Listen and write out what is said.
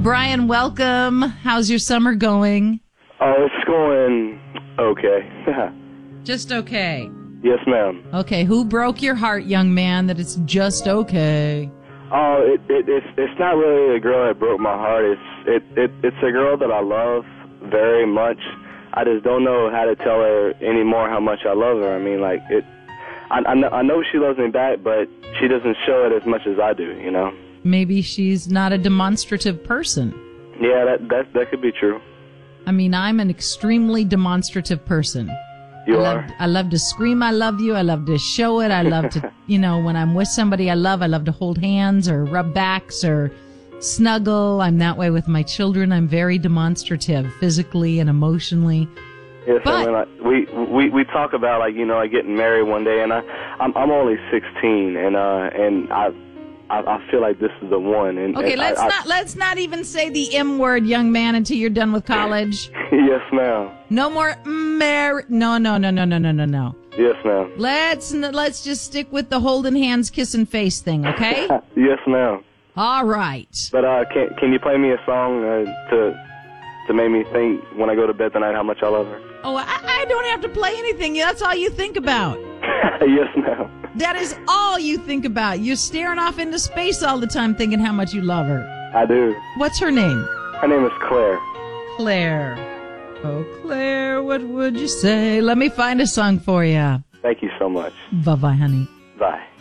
Brian, welcome. How's your summer going? Oh, it's going okay. Just okay. Yes, ma'am. Okay, who broke your heart, young man, that it's just okay? Oh, it's not really a girl that broke my heart. It's a girl that I love very much. I just don't know how to tell her anymore how much I love her. I mean, like I know she loves me back, but she doesn't show it as much as I do. You know. Maybe she's not a demonstrative person. Yeah, that could be true. I mean, I'm an extremely demonstrative person. I love to scream, I love you. I love to show it. I love to, when I'm with somebody I love to hold hands or rub backs or snuggle. I'm that way with my children. I'm very demonstrative physically and emotionally. Yes, but, I mean, we talk about like getting married one day, and I'm only 16, and I feel like this is the one. And okay, let's not even say the M word, young man, until you're done with college. Yes, ma'am. No more married. No. Yes, ma'am. Let's just stick with the holding hands, kissing face thing, okay? Yes, ma'am. All right. But can you play me a song to make me think when I go to bed tonight how much I love her? Oh, I don't have to play anything. That's all you think about. Yes, ma'am. That is all you think about. You're staring off into space all the time thinking how much you love her. I do. What's her name? Her name is Claire. Claire. Oh, Claire, what would you say? Let me find a song for you. Thank you so much. Bye-bye, honey. Bye.